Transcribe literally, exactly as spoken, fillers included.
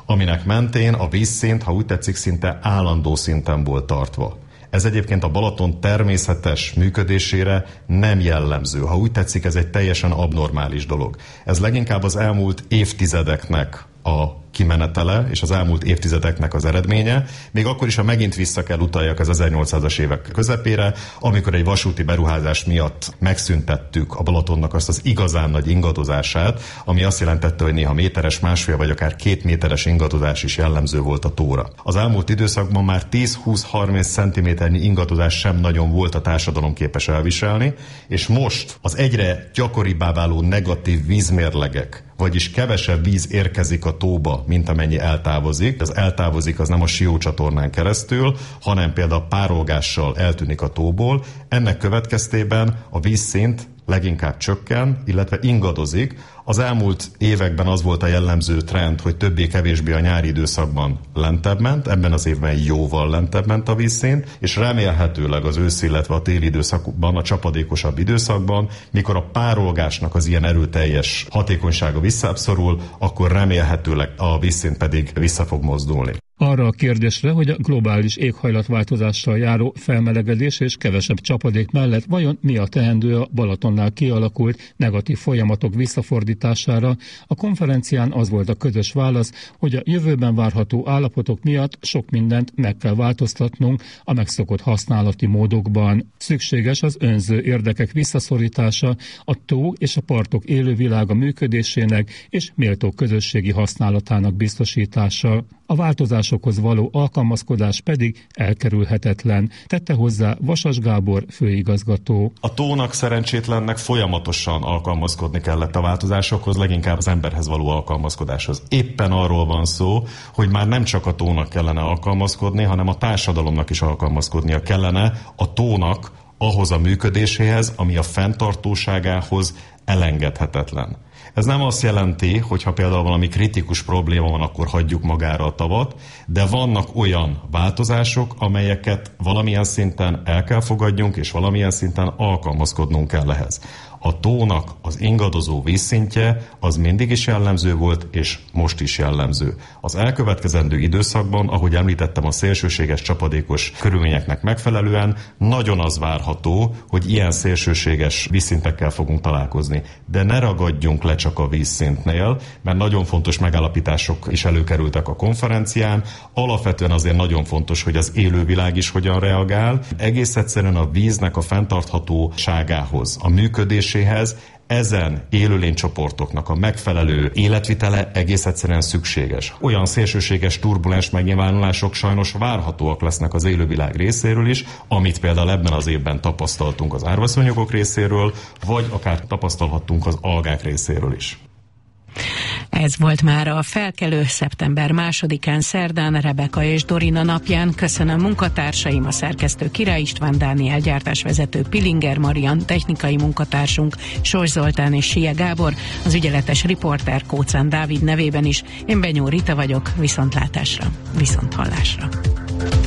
aminek mentén a vízszint, ha úgy tetszik, szinte állandó szinten volt tartva. Ez egyébként a Balaton természetes működésére nem jellemző. Ha úgy tetszik, ez egy teljesen abnormális dolog. Ez leginkább az elmúlt évtizedeknek a kimenetele, és az elmúlt évtizedeknek az eredménye, még akkor is, ha megint vissza kell utaljak az ezernyolcszázas évek közepére, amikor egy vasúti beruházás miatt megszüntettük a Balatonnak azt az igazán nagy ingadozását, ami azt jelentette, hogy néha méteres, másfél vagy akár két méteres ingadozás is jellemző volt a tóra. Az elmúlt időszakban már tíz-húsz-harminc centiméternyi ingadozás sem nagyon volt a társadalom képes elviselni, és most az egyre gyakoribbá váló negatív vízmérlegek, vagyis kevesebb víz érkezik a tóba, mint amennyi eltávozik. Az eltávozik az nem a Sió-csatornán keresztül, hanem például párolgással eltűnik a tóból. Ennek következtében a vízszint leginkább csökken, illetve ingadozik. Az elmúlt években az volt a jellemző trend, hogy többé-kevésbé a nyári időszakban lentebb ment, ebben az évben jóval lentebb ment a vízszint, és remélhetőleg az őszi, illetve a téli időszakban, a csapadékosabb időszakban, mikor a párolgásnak az ilyen erőteljes hatékonysága visszaszorul, akkor remélhetőleg a vízszint pedig vissza fog mozdulni. Arra a kérdésre, hogy a globális éghajlatváltozással járó felmelegedés és kevesebb csapadék mellett vajon mi a teendő a Balatonnál kialakult negatív folyamatok visszafordítására, a konferencián az volt a közös válasz, hogy a jövőben várható állapotok miatt sok mindent meg kell változtatnunk a megszokott használati módokban. Szükséges az önző érdekek visszaszorítása, a tó és a partok élővilága működésének és méltó közösségi használatának biztosítása. A változásokhoz való alkalmazkodás pedig elkerülhetetlen, tette hozzá Vasas Gábor főigazgató. A tónak szerencsétlennek folyamatosan alkalmazkodni kellett a változásokhoz, leginkább az emberhez való alkalmazkodáshoz. Éppen arról van szó, hogy már nem csak a tónak kellene alkalmazkodni, hanem a társadalomnak is alkalmazkodnia kellene a tónak ahhoz a működéséhez, ami a fenntartóságához elengedhetetlen. Ez nem azt jelenti, hogy ha például valami kritikus probléma van, akkor hagyjuk magára a tavat, de vannak olyan változások, amelyeket valamilyen szinten el kell fogadjunk, és valamilyen szinten alkalmazkodnunk kell ehhez. A tónak az ingadozó vízszintje az mindig is jellemző volt, és most is jellemző. Az elkövetkezendő időszakban, ahogy említettem, a szélsőséges csapadékos körülményeknek megfelelően nagyon az várható, hogy ilyen szélsőséges vízszintekkel fogunk találkozni. De ne ragadjunk le csak a vízszintnél, mert nagyon fontos megállapítások is előkerültek a konferencián. Alapvetően azért nagyon fontos, hogy az élővilág is hogyan reagál. Egész egyszerűen a víznek a fenntarthatóságához, a működés ezen élőlénycsoportoknak a megfelelő életvitele egész egyszerűen szükséges. Olyan szélsőséges turbulens megnyilvánulások sajnos várhatóak lesznek az élővilág részéről is, amit például ebben az évben tapasztaltunk az árvaszonyogok részéről, vagy akár tapasztalhattunk az algák részéről is. Ez volt már a Felkelő szeptember másodikán szerdán Rebeka és Dorina napján. Köszönöm munkatársaim, a szerkesztő Király István Dániel, gyártásvezető Pilinger Marian, technikai munkatársunk Sors Zoltán és Sie Gábor, az ügyeletes riporter Kóczán Dávid nevében is. Én Benyó Rita vagyok, viszontlátásra, viszonthallásra.